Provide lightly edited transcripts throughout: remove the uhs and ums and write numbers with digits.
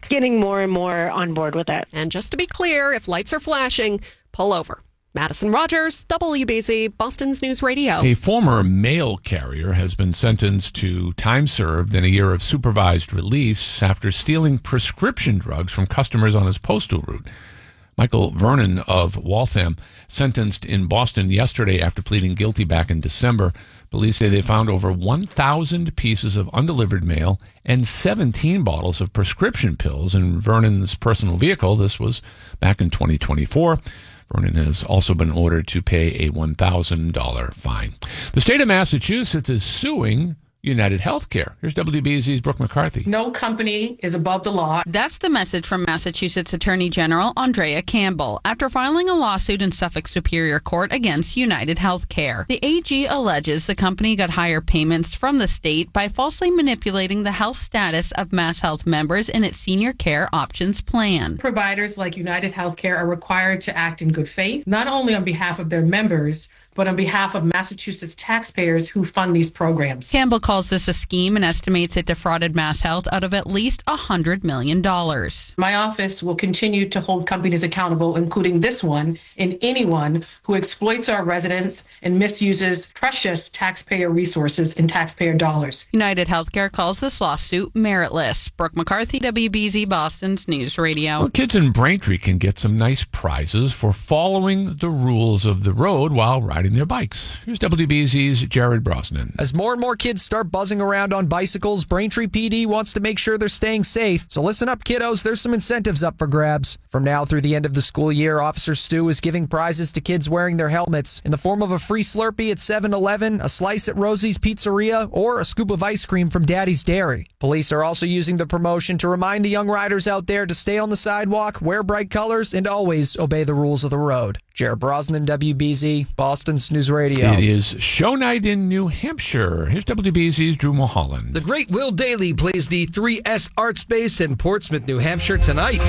getting more and more on board with it. And just to be clear, if lights are flashing, pull over. Madison Rogers, WBZ, Boston's News Radio. A former mail carrier has been sentenced to time served and a year of supervised release after stealing prescription drugs from customers on his postal route. Michael Vernon of Waltham, sentenced in Boston yesterday after pleading guilty back in December. Police say they found over 1,000 pieces of undelivered mail and 17 bottles of prescription pills in Vernon's personal vehicle. This was back in 2024. Vernon has also been ordered to pay a $1,000 fine. The state of Massachusetts is suing United Healthcare. Here's WBZ's Brooke McCarthy. No company is above the law. That's the message from Massachusetts Attorney General Andrea Campbell after filing a lawsuit in Suffolk Superior Court against United Healthcare. The AG alleges the company got higher payments from the state by falsely manipulating the health status of MassHealth members in its Senior Care Options Plan. Providers like United Healthcare are required to act in good faith, not only on behalf of their members, but on behalf of Massachusetts taxpayers who fund these programs. Campbell calls this a scheme and estimates it defrauded MassHealth out of at least $100 million. My office will continue to hold companies accountable, including this one, and anyone who exploits our residents and misuses precious taxpayer resources and taxpayer dollars. United Healthcare calls this lawsuit meritless. Brooke McCarthy, WBZ, Boston's News Radio. Well, kids in Braintree can get some nice prizes for following the rules of the road while riding their bikes. Here's WBZ's Jared Brosnan. As more and more kids start buzzing around on bicycles, Braintree PD wants to make sure they're staying safe. So listen up, kiddos. There's some incentives up for grabs. From now through the end of the school year, Officer Stu is giving prizes to kids wearing their helmets in the form of a free Slurpee at 7-Eleven, a slice at Rosie's Pizzeria, or a scoop of ice cream from Daddy's Dairy. Police are also using the promotion to remind the young riders out there to stay on the sidewalk, wear bright colors, and always obey the rules of the road. Jared Brosnan, WBZ, Boston's News Radio. It is show night in New Hampshire. Here's WBZ's Drew Mulholland. The great Will Dailey plays the 3S Art Space in Portsmouth, New Hampshire tonight.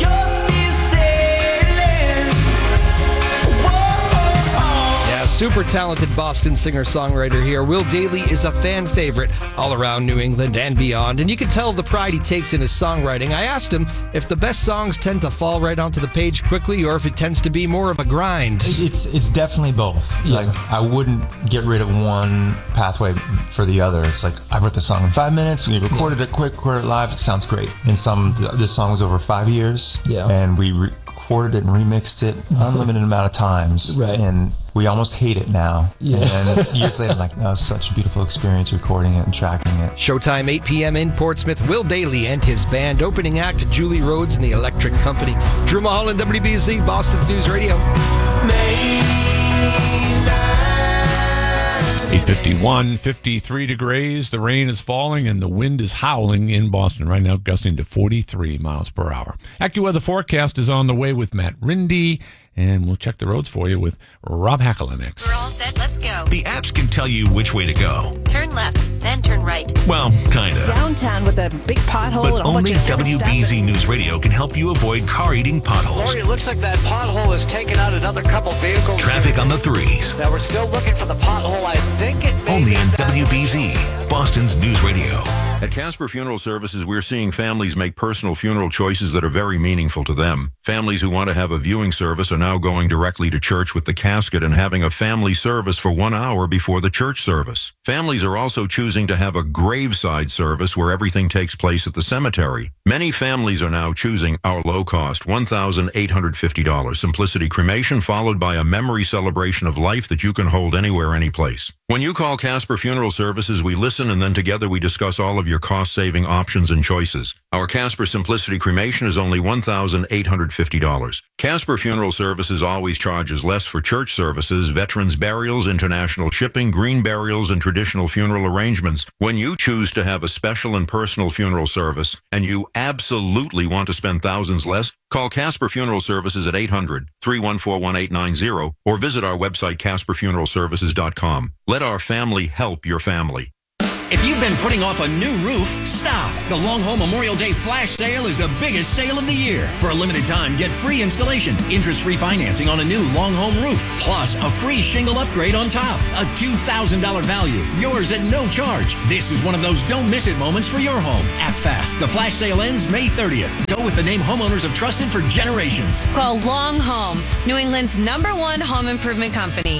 Super talented Boston singer-songwriter here. Will Dailey is a fan favorite all around New England and beyond, and you can tell the pride he takes in his songwriting. I asked him if the best songs tend to fall right onto the page quickly or if it tends to be more of a grind. It's definitely both. Yeah. Like, I wouldn't get rid of one pathway for the other. It's like, I wrote the song in 5 minutes, we recorded it quick, recorded it live, it sounds great. And this song was over 5 years, and we recorded it and remixed it unlimited amount of times. Right. And we almost hate it now. Yeah. And years later, I'm like, no, it's such a beautiful experience recording it and tracking it. Showtime 8 p.m. in Portsmouth. Will Dailey and his band. Opening act, Julie Rhodes and the Electric Company. Drew Mulholland, WBZ, Boston's News Radio. 8:51, 53 degrees. The rain is falling and the wind is howling in Boston right now, gusting to 43 miles per hour. AccuWeather forecast is on the way with Matt Rindy. And we'll check the roads for you with Rob Hackala next. We're all set. Let's go. The apps can tell you which way to go. Turn left, then turn right. Well, kind of. Downtown with a big pothole. But only WBZ News Radio can help you avoid car-eating potholes. Lori, it looks like that pothole has taken out another couple vehicles. Traffic on the threes. Now, we're still looking for the pothole. I think it may only on WBZ, Boston's News Radio. At Casper Funeral Services, we're seeing families make personal funeral choices that are very meaningful to them. Families who want to have a viewing service are now going directly to church with the casket and having a family service for 1 hour before the church service. Families are also choosing to have a graveside service where everything takes place at the cemetery. Many families are now choosing our low-cost $1,850 Simplicity Cremation, followed by a memory celebration of life that you can hold anywhere, anyplace. When you call Casper Funeral Services, we listen and then together we discuss all of your cost-saving options and choices. Our Casper Simplicity Cremation is only $1,850. Casper Funeral Services always charges less for church services, veterans burials, international shipping, green burials, and traditional funeral arrangements. When you choose to have a special and personal funeral service, and you absolutely want to spend thousands less, call Casper Funeral Services at 800-314-1890 or visit our website, CasperFuneralServices.com. Let our family help your family. If you've been putting off a new roof, stop. The Long Home Memorial Day Flash Sale is the biggest sale of the year. For a limited time, get free installation, interest-free financing on a new Long Home roof, plus a free shingle upgrade on top. A $2,000 value, yours at no charge. This is one of those don't miss it moments for your home. Act fast. The Flash Sale ends May 30th. Go with the name homeowners have trusted for generations. Call Long Home, New England's #1 home improvement company.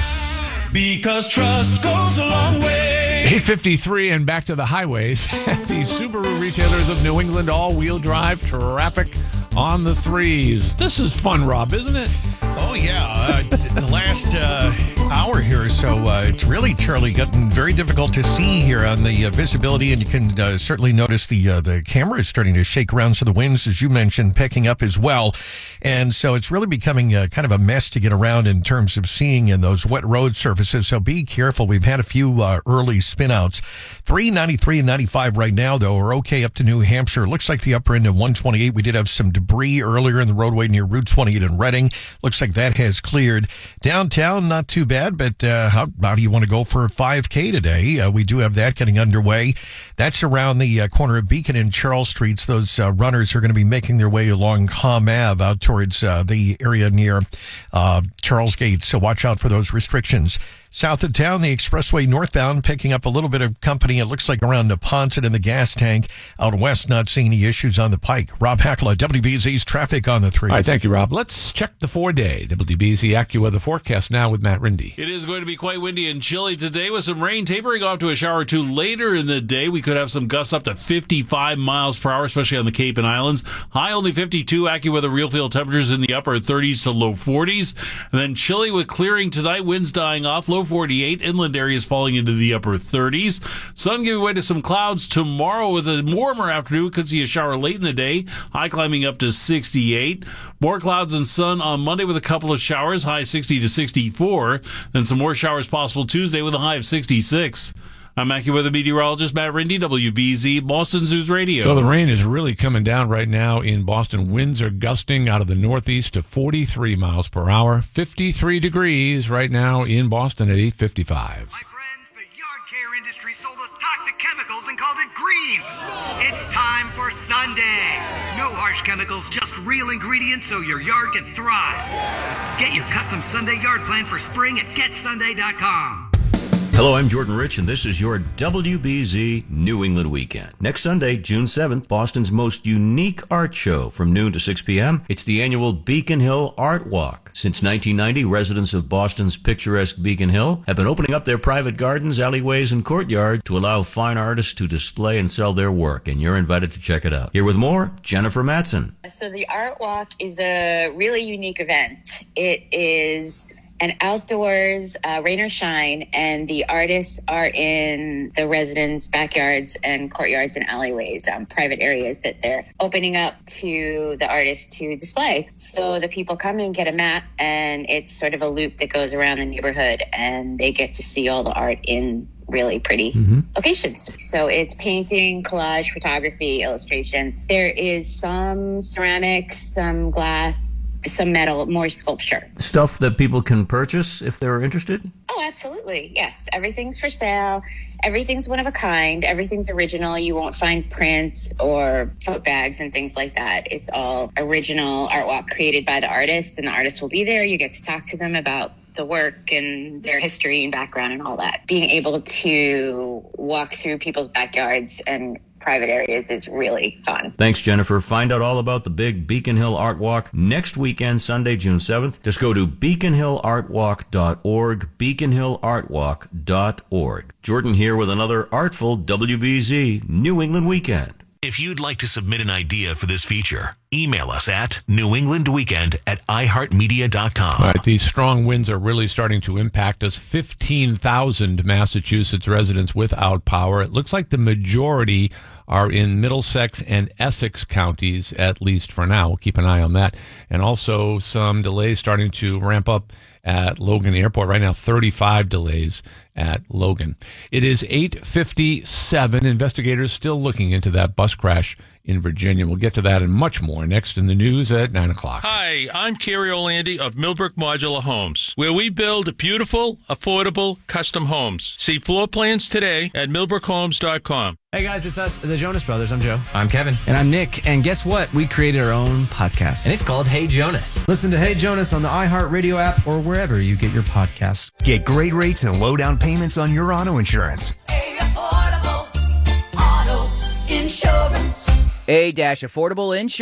Because trust goes a long way. 8:53 and back to the highways. The Subaru retailers of New England all-wheel drive traffic on the threes. This is fun, Rob, isn't it? Oh, yeah. The last hour here or so, it's really, Charlie, gotten very difficult to see here on the visibility, and you can certainly notice the camera is starting to shake around, so the winds, as you mentioned, picking up as well. And so it's really becoming kind of a mess to get around in terms of seeing in those wet road surfaces, so be careful. We've had a few early spin-outs. 393 and 95 right now, though, are okay up to New Hampshire. Looks like the upper end of 128. We did have some debris earlier in the roadway near Route 28 in Reading. Looks like that has cleared. Downtown, not too bad, but how do you want to go for a 5K today? We do have that getting underway. That's around the corner of Beacon and Charles Streets. Those runners are going to be making their way along Com Ave out towards the area near Charles Gate, so watch out for those restrictions. South of town, the expressway northbound picking up a little bit of company. It looks like around Neponset in the gas tank. Out west, not seeing any issues on the pike. Rob Hackla, WBZ's traffic on the threes. All right, thank you, Rob. Let's check the 4-day WBZ AccuWeather forecast now with Matt Rindy. It is going to be quite windy and chilly today with some rain tapering off to a shower or two later in the day. We could have some gusts up to 55 miles per hour, especially on the Cape and Islands. High only 52. AccuWeather real field temperatures in the upper 30s to low 40s. And then chilly with clearing tonight, winds dying off, low 48, inland areas falling into the upper 30s. Sun giving way to some clouds tomorrow with a warmer afternoon. Could see a shower late in the day, high climbing up to 68. More clouds and sun on Monday with a couple of showers, high 60 to 64. Then some more showers possible Tuesday with a high of 66. I'm AccuWeather meteorologist Matt Rindy, WBZ, Boston News Radio. So the rain is really coming down right now in Boston. Winds are gusting out of the northeast to 43 miles per hour. 53 degrees right now in Boston at 8:55. Industry sold us toxic chemicals and called it green. It's time for Sunday. No harsh chemicals, just real ingredients so your yard can thrive. Get your custom Sunday yard plan for spring at getsunday.com. Hello, I'm Jordan Rich, and this is your WBZ New England Weekend. Next Sunday, June 7th, Boston's most unique art show from noon to 6 p.m. It's the annual Beacon Hill Art Walk. Since 1990, residents of Boston's picturesque Beacon Hill have been opening up their private gardens, alleyways, and courtyard to allow fine artists to display and sell their work, and you're invited to check it out. Here with more, Jennifer Matson. So the Art Walk is a really unique event. It is an outdoors, rain or shine, and the artists are in the residents' backyards and courtyards and alleyways, private areas that they're opening up to the artists to display. So the people come and get a mat, and it's sort of a loop that goes around the neighborhood, and they get to see all the art in really pretty locations. So it's painting, collage, photography, illustration. There is some ceramics, some glass, some metal, more sculpture. Stuff that people can purchase if they're interested? Oh, absolutely. Yes. Everything's for sale. Everything's one of a kind. Everything's original. You won't find prints or tote bags and things like that. It's all original art walk created by the artist, and the artist will be there. You get to talk to them about the work and their history and background and all that. Being able to walk through people's backyards and private areas is really fun. Thanks, Jennifer. Find out all about the big Beacon Hill Art Walk next weekend, Sunday, June 7th. Just go to beaconhillartwalk.org, beaconhillartwalk.org. Jordan here with another artful WBZ New England Weekend. If you'd like to submit an idea for this feature, email us at newenglandweekend@iheartmedia.com. All right, these strong winds are really starting to impact us. 15,000 Massachusetts residents without power. It looks like the majority are in Middlesex and Essex counties, at least for now. We'll keep an eye on that. And also some delays starting to ramp up at Logan Airport. Right now, 35 delays at Logan. It is 8:57. Investigators still looking into that bus crash in Virginia. We'll get to that and much more next in the news at 9 o'clock. Hi, I'm Kerry Orlandi of Millbrook Modular Homes, where we build beautiful, affordable, custom homes. See floor plans today at millbrookhomes.com. Hey guys, it's us, the Jonas Brothers. I'm Joe. I'm Kevin. And I'm Nick. And guess what? We created our own podcast. And it's called Hey Jonas. Listen to Hey Jonas on the iHeartRadio app or wherever you get your podcasts. Get great rates and low down payments on your auto insurance. Hey, affordable auto insurance. A-Affordable Insurance.